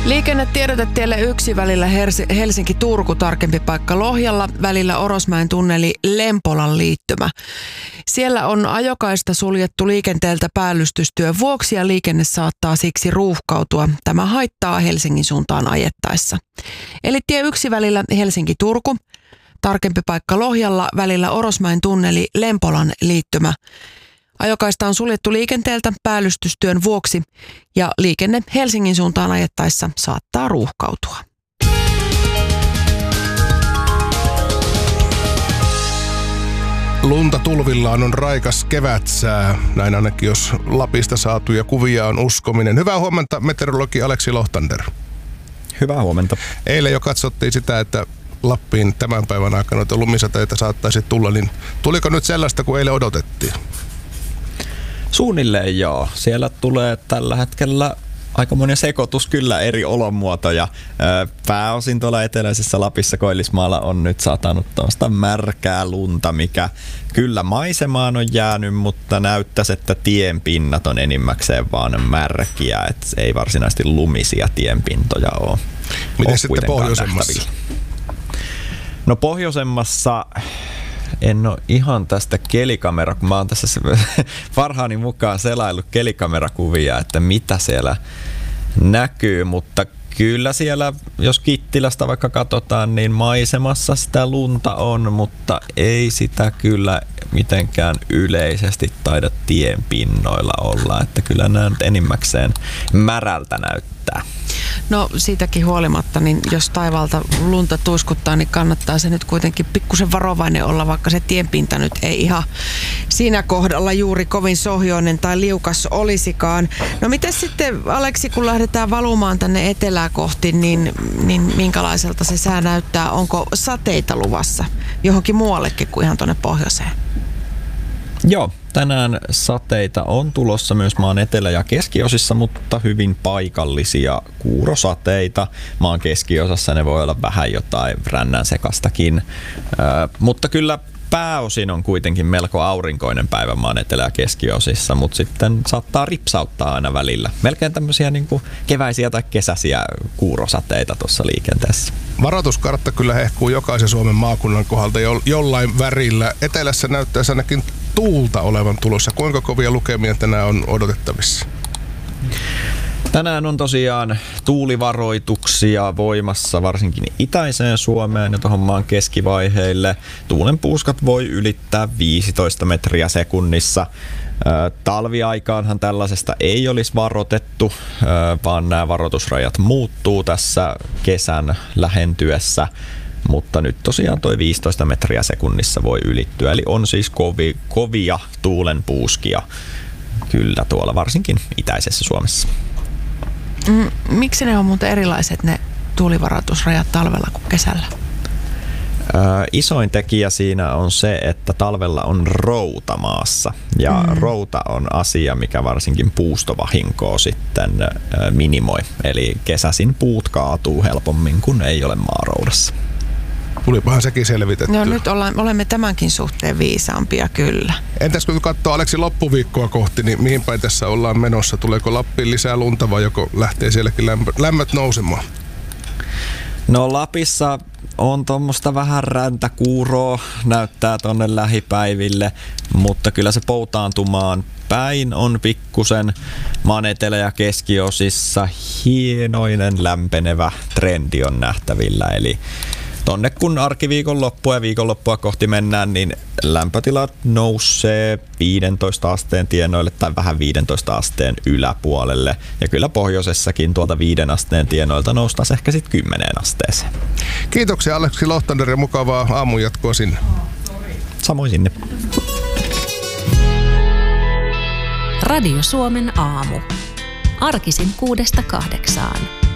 Liikennetiedote tielle 1 välillä Helsinki-Turku, tarkempi paikka Lohjalla, välillä Orosmäen tunneli Lempolan liittymä. Siellä on ajokaista suljettu liikenteeltä päällystystyön vuoksi ja liikenne saattaa siksi ruuhkautua. Tämä haittaa Helsingin suuntaan ajettaessa. Eli tie 1 välillä Helsinki-Turku, tarkempi paikka Lohjalla, välillä Orosmäen tunneli Lempolan liittymä. Ajokaista on suljettu liikenteeltä päällystystyön vuoksi ja liikenne Helsingin suuntaan ajettaessa saattaa ruuhkautua. Lunta tulvillaan on raikas kevätsää, näin ainakin jos Lapista saatuja kuvia on uskominen. Hyvää huomenta, meteorologi Aleksi Lohtander. Hyvää huomenta. Eilen jo katsottiin sitä, että Lappiin tämän päivän aikana noita lumisateita saattaisi tulla, niin tuliko nyt sellaista kuin eilen odotettiin? Suunnilleen joo. Siellä tulee tällä hetkellä aikamoinen sekoitus kyllä eri olomuotoja. Pääosin tuolla eteläisessä Lapissa Koillismaalla on nyt satanut tuosta märkää lunta, mikä kyllä maisemaan on jäänyt, mutta näyttäisi, että tienpinnat on enimmäkseen vaan märkiä, että ei varsinaisesti lumisia tienpintoja ole. Miten sitten pohjoisemmassa? No pohjoisemmassa en ole ihan tästä kun mä oon tässä parhaani mukaan selaillut kelikamerakuvia, että mitä siellä näkyy, mutta kyllä siellä, jos Kittilästä vaikka katsotaan, niin maisemassa sitä lunta on, mutta ei sitä kyllä mitenkään yleisesti taida tienpinnoilla olla, että kyllä nämä nyt enimmäkseen märältä näyttää. No siitäkin huolimatta, niin jos taivaalta lunta tuiskuttaa, niin kannattaa se nyt kuitenkin pikkusen varovainen olla, vaikka se tienpinta nyt ei ihan siinä kohdalla juuri kovin sohjoinen tai liukas olisikaan. No miten sitten, Aleksi, kun lähdetään valumaan tänne etelää kohti, niin minkälaiselta se sää näyttää? Onko sateita luvassa johonkin muuallekin kuin ihan tuonne pohjoiseen? Joo, tänään sateita on tulossa myös maan etelä- ja keskiosissa, mutta hyvin paikallisia kuurosateita. Maan keskiosassa ne voi olla vähän jotain rännän sekastakin, mutta kyllä pääosin on kuitenkin melko aurinkoinen päivä maan etelä- ja keskiosissa, mutta sitten saattaa ripsauttaa aina välillä. Melkein tämmöisiä niin kuin keväisiä tai kesäisiä kuurosateita tuossa liikenteessä. Varoituskartta kyllä hehkuu jokaisen Suomen maakunnan kohdalta jollain värillä. Etelässä näyttäisi ainakin tuulta olevan tulossa. Kuinka kovia lukemia tänään on odotettavissa? Tänään on tosiaan tuulivaroituksia voimassa varsinkin itäiseen Suomeen ja tuohon maan keskivaiheille. Tuulenpuuskat voi ylittää 15 metriä sekunnissa. Talviaikaanhan tällaisesta ei olisi varoitettu, vaan nämä varoitusrajat muuttuu tässä kesän lähentyessä. Mutta nyt tosiaan toi 15 metriä sekunnissa voi ylittyä, eli on siis kovia tuulenpuuskia kyllä tuolla varsinkin itäisessä Suomessa. Miksi ne on muuten erilaiset ne tuulivaroitusrajat talvella kuin kesällä? Isoin tekijä siinä on se, että talvella on routa maassa ja routa on asia, mikä varsinkin puustovahinkoa sitten minimoi. Eli kesäisin puut kaatuu helpommin, kun ei ole maaroudassa. Tulipahan sekin selvitettyä. No nyt olemme tämänkin suhteen viisaampia kyllä. Entäs kun katsoo Aleksi loppuviikkoa kohti, niin mihin päin tässä ollaan menossa? Tuleeko Lappiin lisää lunta vai joko lähtee sielläkin lämmöt nousemaan? No Lapissa on tuommoista vähän räntäkuuroa, näyttää tonne lähipäiville, mutta kyllä se poutaantumaan päin on pikkusen maan etelä- ja keskiosissa hienoinen lämpenevä trendi on nähtävillä, eli tonne kun arkiviikonloppua ja viikonloppua kohti mennään, niin lämpötilat nousee 15 asteen tienoille tai vähän 15 asteen yläpuolelle. Ja kyllä pohjoisessakin tuolta 5 asteen tienoilta noustaisi ehkä sitten 10 asteeseen. Kiitoksia Aleksi Lohtander ja mukavaa aamunjatkoa sinne. Samoin sinne. Radio Suomen aamu. Arkisin 6–8.